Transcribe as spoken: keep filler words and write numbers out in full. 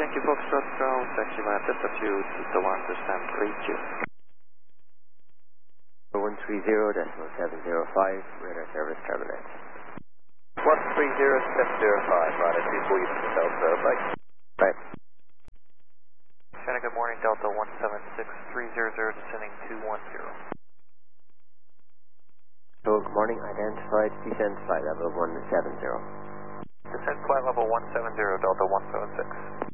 Yankee Foxtrot ground, taxi line Delta two, Delta one to stand three two. one three zero decimal seven zero five, radar service terminate. one three zero seven zero five, radar two four, you can tell, sir, right? Right. China, good morning, Delta one seven six three zero zero, descending two one zero. So, good morning, identified, descent flight level one seven zero. Descent flight level one seven zero, Delta one seven six.